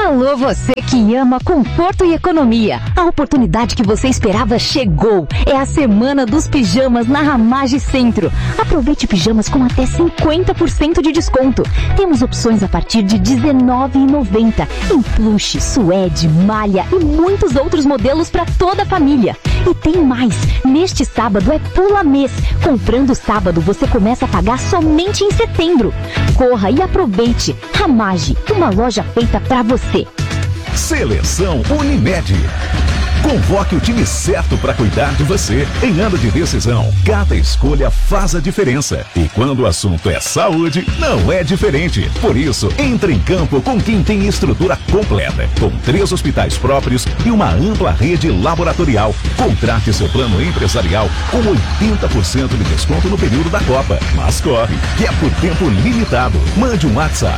Alô, você que ama conforto e economia. A oportunidade que você esperava chegou. É a Semana dos Pijamas na Ramage Centro. Aproveite pijamas com até 50% de desconto. Temos opções a partir de R$19,90 em plush, suede, malha e muitos outros modelos para toda a família. E tem mais. Neste sábado é Pula Mês. Comprando sábado, você começa a pagar somente em setembro. Corra e aproveite. Ramage, uma loja feita para você. Seleção Unimed. Convoque o time certo para cuidar de você. Em ano de decisão, cada escolha faz a diferença. E quando o assunto é saúde, não é diferente. Por isso, entre em campo com quem tem estrutura completa, com 3 hospitais próprios e uma ampla rede laboratorial. Contrate seu plano empresarial com 80% de desconto no período da Copa. Mas corre, que é por tempo limitado. Mande um WhatsApp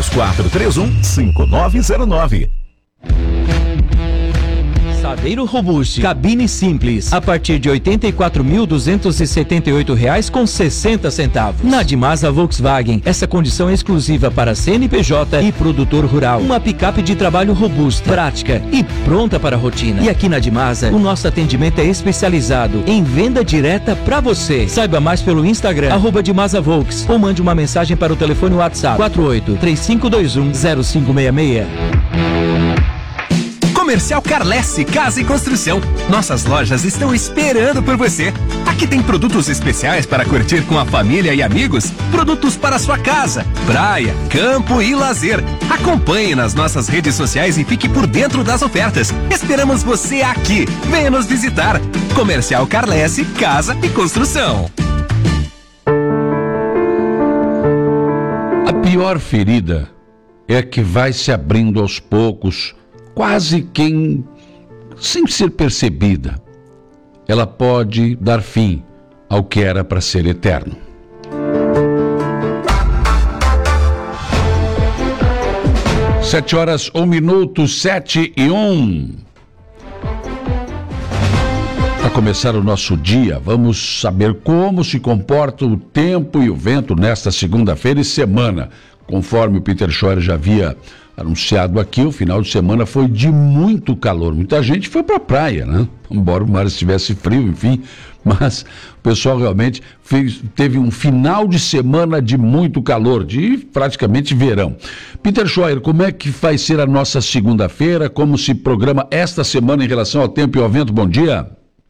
3431-5909. Saveiro Robuste, cabine simples, a partir de R$ 84.278,60. Na Dimasa Volkswagen, essa condição é exclusiva para CNPJ e produtor rural. Uma picape de trabalho robusta, prática e pronta para a rotina. E aqui na Dimasa, o nosso atendimento é especializado em venda direta para você. Saiba mais pelo Instagram, @DimasaVolks, ou mande uma mensagem para o telefone WhatsApp 48-3521-0566. Comercial Carlesse Casa e Construção. Nossas lojas estão esperando por você. Aqui tem produtos especiais para curtir com a família e amigos. Produtos para sua casa, praia, campo e lazer. Acompanhe nas nossas redes sociais e fique por dentro das ofertas. Esperamos você aqui. Venha nos visitar. Comercial Carlesse Casa e Construção. A pior ferida é a que vai se abrindo aos poucos, quase sem ser percebida. Ela pode dar fim ao que era para ser eterno. Sete horas, 1 minuto, 7:01. Para começar o nosso dia, vamos saber como se comporta o tempo e o vento nesta segunda-feira e semana. Conforme o Peter Scheuer já havia anunciado aqui, o final de semana foi de muito calor. Muita gente foi para a praia, né? Embora o mar estivesse frio, enfim. Mas o pessoal realmente teve um final de semana de muito calor, de praticamente verão. Peter Scheuer, como é que vai ser a nossa segunda-feira? Como se programa esta semana em relação ao tempo e ao vento? Bom dia.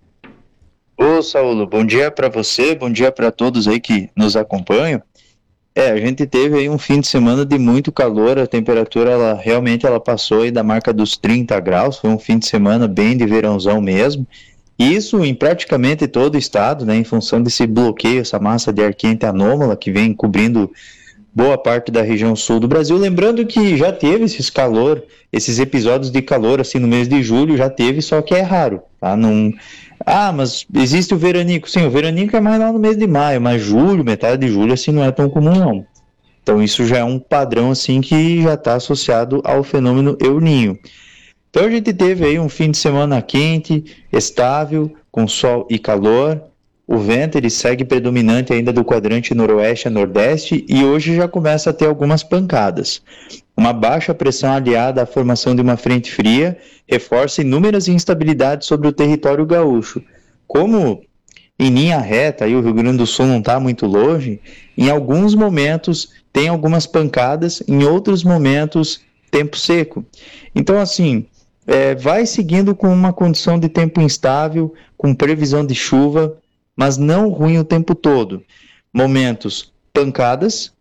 Ô, Saulo, bom dia para você, bom dia para todos aí que nos acompanham. A gente teve aí um fim de semana de muito calor, a temperatura realmente passou aí da marca dos 30 graus, foi um fim de semana bem de verãozão mesmo, isso em praticamente todo o estado, né, em função desse bloqueio, essa massa de ar quente anômala que vem cobrindo boa parte da região sul do Brasil, lembrando que já teve esses episódios de calor assim no mês de julho, já teve, só que é raro, tá? Não... mas existe o veranico. Sim, o veranico é mais lá no mês de maio, mas julho, metade de julho, assim, não é tão comum, não. Então, isso já é um padrão, assim, que já está associado ao fenômeno El Niño. Então, a gente teve aí um fim de semana quente, estável, com sol e calor. O vento, ele segue predominante ainda do quadrante noroeste a nordeste e hoje já começa a ter algumas pancadas. Uma baixa pressão aliada à formação de uma frente fria reforça inúmeras instabilidades sobre o território gaúcho. Como em linha reta e o Rio Grande do Sul não está muito longe, em alguns momentos tem algumas pancadas, em outros momentos tempo seco. Então, assim, vai seguindo com uma condição de tempo instável, com previsão de chuva, mas não ruim o tempo todo. Momentos pancadas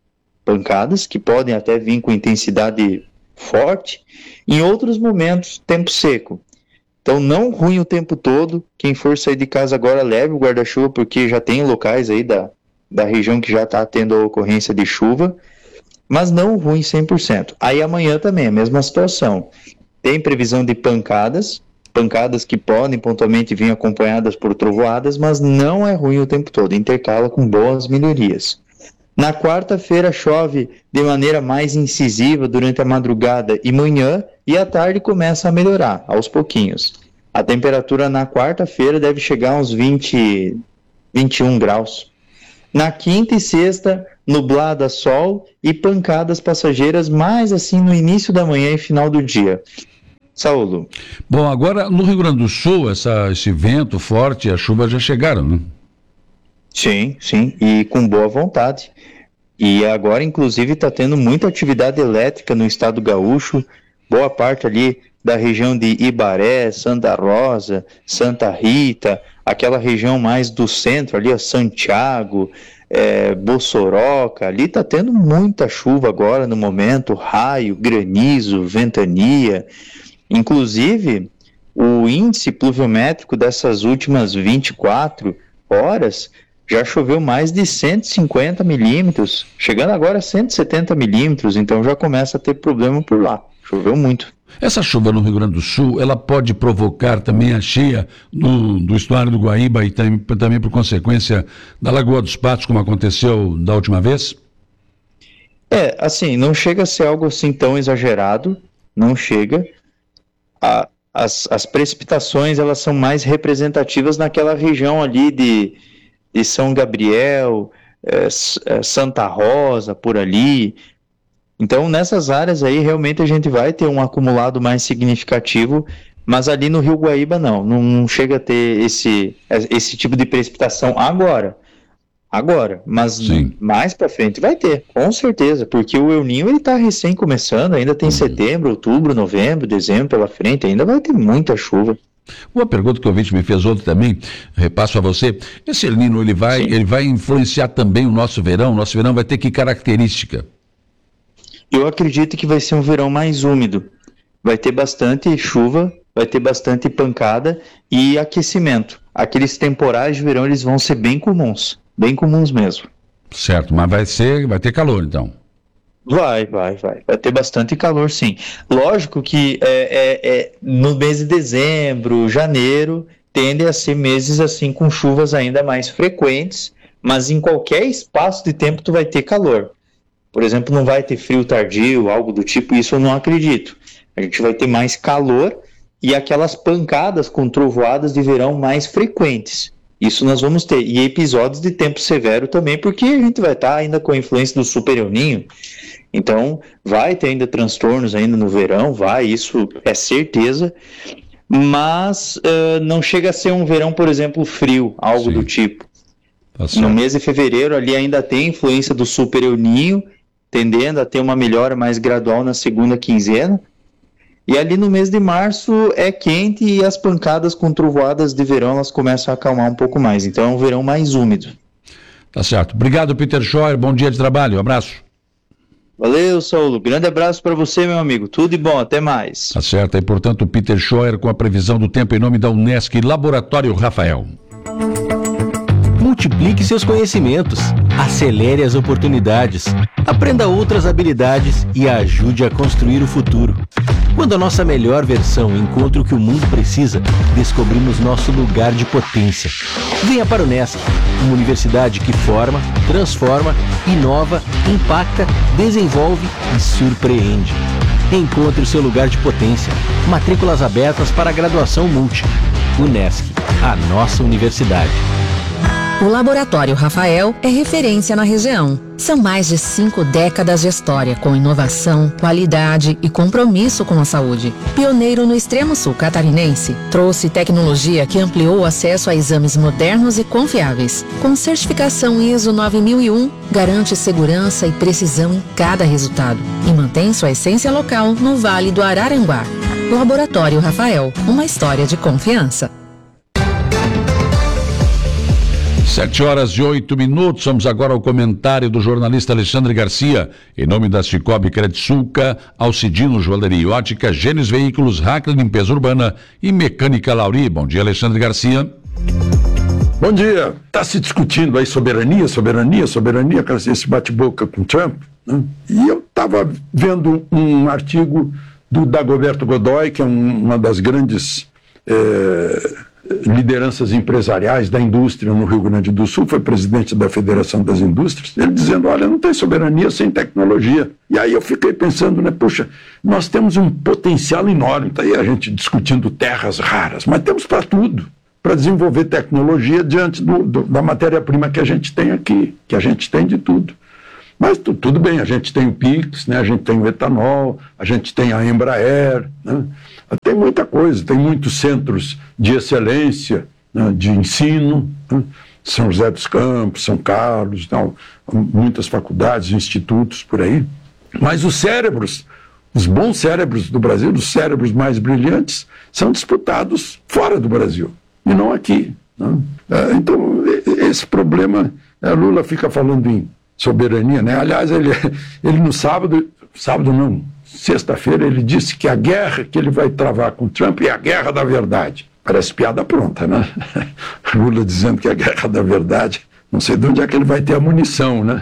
que podem até vir com intensidade forte, em outros momentos tempo seco. Então não ruim o tempo todo, quem for sair de casa agora leve o guarda-chuva, porque já tem locais aí da região que já está tendo a ocorrência de chuva, mas não ruim 100%. Aí amanhã também a mesma situação, tem previsão de pancadas que podem pontualmente vir acompanhadas por trovoadas, mas não é ruim o tempo todo, intercala com boas melhorias. Na quarta-feira chove de maneira mais incisiva durante a madrugada e manhã, e à tarde começa a melhorar, aos pouquinhos. A temperatura na quarta-feira deve chegar a uns 20, 21 graus. Na quinta e sexta, nublada, sol e pancadas passageiras mais assim no início da manhã e final do dia. Saulo. Bom, agora no Rio Grande do Sul, esse vento forte e a chuva já chegaram, né? Sim, e com boa vontade. E agora, inclusive, está tendo muita atividade elétrica no estado gaúcho, boa parte ali da região de Ibaré, Santa Rosa, Santa Rita, aquela região mais do centro ali, Santiago, Bossoroca, ali está tendo muita chuva agora no momento, raio, granizo, ventania. Inclusive, o índice pluviométrico dessas últimas 24 horas já choveu mais de 150 milímetros, chegando agora a 170 milímetros, então já começa a ter problema por lá. Choveu muito. Essa chuva no Rio Grande do Sul, ela pode provocar também a cheia do estuário do Guaíba e também por consequência da Lagoa dos Patos, como aconteceu da última vez? Assim, não chega a ser algo assim tão exagerado, não chega. As precipitações, elas são mais representativas naquela região ali de São Gabriel, Santa Rosa, por ali. Então, nessas áreas aí, realmente a gente vai ter um acumulado mais significativo, mas ali no Rio Guaíba não chega a ter esse tipo de precipitação agora, mas Sim. Mais para frente vai ter, com certeza, porque o El Niño ele está recém começando, ainda tem setembro, outubro, novembro, dezembro pela frente, ainda vai ter muita chuva. Uma pergunta que o ouvinte me fez ontem também, repasso a você, esse El Niño ele vai influenciar também o nosso verão vai ter que característica? Eu acredito que vai ser um verão mais úmido, vai ter bastante chuva, vai ter bastante pancada e aquecimento. Aqueles temporais de verão eles vão ser bem comuns mesmo. Certo, mas vai ter calor então. Vai ter bastante calor sim. Lógico que no mês de dezembro, janeiro, tende a ser meses assim com chuvas ainda mais frequentes, mas em qualquer espaço de tempo tu vai ter calor. Por exemplo, não vai ter frio tardio, algo do tipo, isso eu não acredito. A gente vai ter mais calor e aquelas pancadas com trovoadas de verão mais frequentes. Isso nós vamos ter. E episódios de tempo severo também, porque a gente vai estar ainda com a influência do Super El Niño. Então, vai ter ainda transtornos ainda no verão, isso é certeza. Mas não chega a ser um verão, por exemplo, frio, algo do tipo. No mês de fevereiro, ali ainda tem influência do Super El Niño, tendendo a ter uma melhora mais gradual na segunda quinzena. E ali no mês de março é quente e as pancadas com trovoadas de verão elas começam a acalmar um pouco mais. Então é um verão mais úmido. Tá certo. Obrigado, Peter Scheuer. Bom dia de trabalho. Um abraço. Valeu, Saulo. Grande abraço para você, meu amigo. Tudo de bom. Até mais. Tá certo. E, portanto, o Peter Scheuer com a previsão do tempo em nome da Unesc Laboratório Rafael. Multiplique seus conhecimentos, acelere as oportunidades, aprenda outras habilidades e ajude a construir o futuro. Quando a nossa melhor versão encontra o que o mundo precisa, descobrimos nosso lugar de potência. Venha para o Unesc, uma universidade que forma, transforma, inova, impacta, desenvolve e surpreende. Encontre o seu lugar de potência. Matrículas abertas para a graduação multi. Unesc, a nossa universidade. O Laboratório Rafael é referência na região. São mais de 5 décadas de história com inovação, qualidade e compromisso com a saúde. Pioneiro no extremo sul catarinense, trouxe tecnologia que ampliou o acesso a exames modernos e confiáveis. Com certificação ISO 9001, garante segurança e precisão em cada resultado e mantém sua essência local no Vale do Araranguá. Laboratório Rafael, uma história de confiança. 7h08. Vamos agora ao comentário do jornalista Alexandre Garcia, em nome da Cicobi Credsulca, Alcidino Joalheria e Ótica, Gênesis Veículos, Hackler Limpeza Urbana e Mecânica Lauri. Bom dia, Alexandre Garcia. Bom dia. Está se discutindo aí soberania, esse bate-boca com Trump, né? E eu estava vendo um artigo do Dagoberto Godoy, que é uma das grandes lideranças empresariais da indústria no Rio Grande do Sul, foi presidente da Federação das Indústrias, ele dizendo, olha, não tem soberania sem tecnologia. E aí eu fiquei pensando, né, puxa, nós temos um potencial enorme, tá aí a gente discutindo terras raras, mas temos para tudo, para desenvolver tecnologia diante da matéria-prima que a gente tem aqui, que a gente tem de tudo. Mas tudo bem, a gente tem o PIX, né? A gente tem o etanol, a gente tem a Embraer, né? Tem muita coisa, tem muitos centros de excelência, né? De ensino, né? São José dos Campos, São Carlos, tal, muitas faculdades, institutos por aí. Mas os cérebros, os bons cérebros do Brasil, os cérebros mais brilhantes, são disputados fora do Brasil, e não aqui, né? Então, esse problema, Lula fica falando em soberania, né? Aliás, ele no sábado não, sexta-feira, ele disse que a guerra que ele vai travar com Trump é a guerra da verdade. Parece piada pronta, né? Lula dizendo que é a guerra da verdade, não sei de onde é que ele vai ter a munição, né?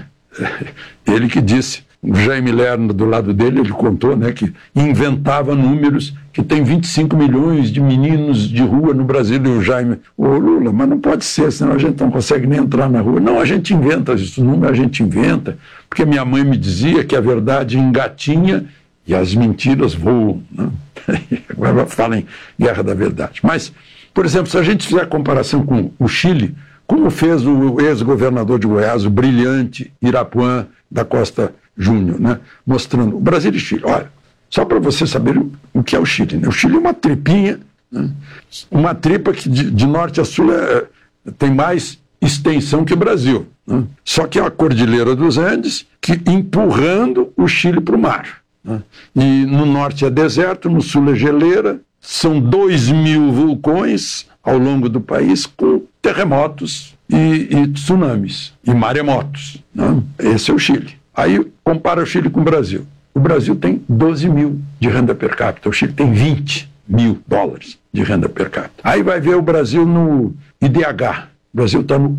Ele que disse. O Jaime Lerner, do lado dele, ele contou, né, que inventava números, que tem 25 milhões de meninos de rua no Brasil, e o Jaime, Lula, mas não pode ser, senão a gente não consegue nem entrar na rua. Não, a gente inventa isso, número a gente inventa, porque minha mãe me dizia que a verdade engatinha e as mentiras voam, né? Agora fala em guerra da verdade. Mas, por exemplo, se a gente fizer a comparação com o Chile, como fez o ex-governador de Goiás, o brilhante Irapuã da Costa Júnior, né? Mostrando o Brasil e o Chile. Olha, só para você saber o que é o Chile, né? O Chile é uma tripinha, né? Uma tripa que de norte a sul tem mais extensão que o Brasil, né? Só que é a Cordilheira dos Andes que empurrando o Chile para o mar, né? E no norte é deserto, no sul é geleira, são 2.000 vulcões ao longo do país com terremotos e tsunamis e maremotos, né? Esse é o Chile. Aí compara o Chile com o Brasil. O Brasil tem 12 mil de renda per capita, o Chile tem 20 mil dólares de renda per capita. Aí vai ver o Brasil no IDH. O Brasil está no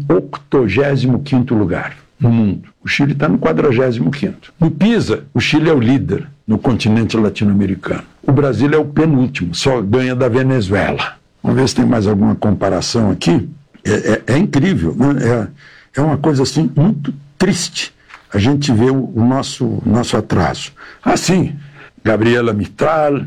85º lugar no mundo. O Chile está no 45º. No PISA, o Chile é o líder no continente latino-americano. O Brasil é o penúltimo, só ganha da Venezuela. Vamos ver se tem mais alguma comparação aqui. É incrível, né? É uma coisa assim muito triste. A gente vê o nosso atraso. Sim, Gabriela Mistral,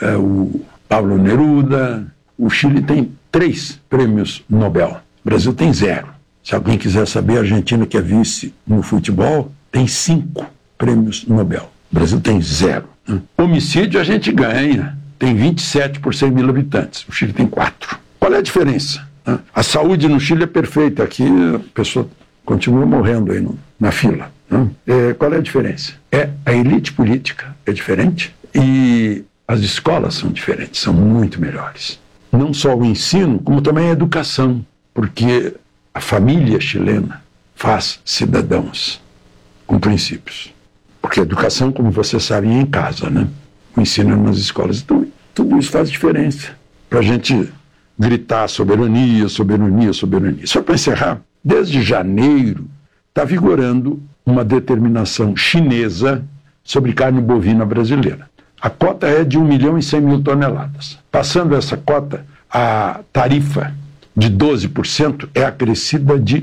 o Pablo Neruda. O Chile tem 3 prêmios Nobel. O Brasil tem 0. Se alguém quiser saber, a Argentina, que é vice no futebol, tem 5 prêmios Nobel. O Brasil tem 0. Homicídio a gente ganha. Tem 27 por 100 mil habitantes. O Chile tem 4. Qual é a diferença? A saúde no Chile é perfeita. Aqui a pessoa continua morrendo aí na fila. Qual é a diferença? A elite política é diferente e as escolas são diferentes, são muito melhores. Não só o ensino, como também a educação, porque a família chilena faz cidadãos com princípios. Porque a educação, como você sabe, é em casa, né? O ensino é nas escolas. Então, tudo isso faz diferença para a gente gritar soberania, soberania, soberania. Só para encerrar, desde janeiro está vigorando uma determinação chinesa sobre carne bovina brasileira. A cota é de 1.100.000 toneladas. Passando essa cota, a tarifa de 12% é acrescida de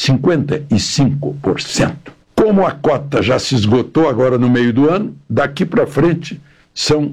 55%. Como a cota já se esgotou agora no meio do ano, daqui para frente são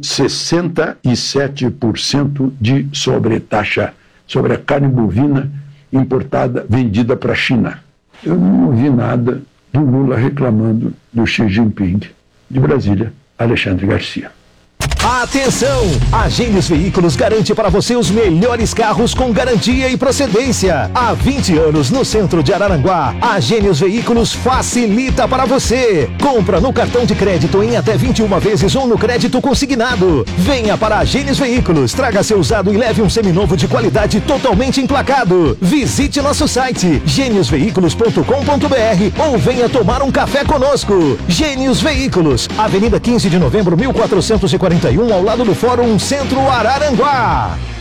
67% de sobretaxa sobre a carne bovina importada, vendida para a China. Eu não ouvi nada do Lula reclamando do Xi Jinping. De Brasília, Alexandre Garcia. Atenção! A Gênios Veículos garante para você os melhores carros com garantia e procedência. Há 20 anos no centro de Araranguá, a Gênios Veículos facilita para você. Compra no cartão de crédito em até 21 vezes ou no crédito consignado. Venha para a Gênios Veículos, traga seu usado e leve um seminovo de qualidade totalmente emplacado. Visite nosso site geniosveículos.com.br ou venha tomar um café conosco. Gênios Veículos, Avenida 15 de Novembro, 1441, ao lado do Fórum Centro Araranguá.